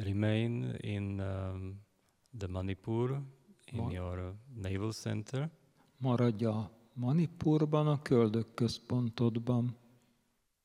remain in the Manipur, in your naval center. Maradj a Manipurban, a köldök központodban.